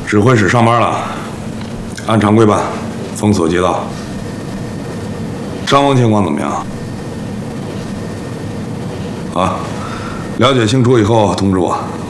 指挥使上班了，按常规办，封锁街道。伤亡情况怎么样？啊，了解清楚以后通知我。